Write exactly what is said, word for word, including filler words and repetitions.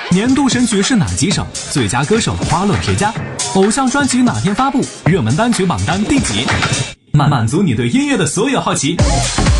年度神曲是哪几首？最佳歌手花落谁家？偶像专辑哪天发布？热门单曲榜单第几？满满足你对音乐的所有好奇。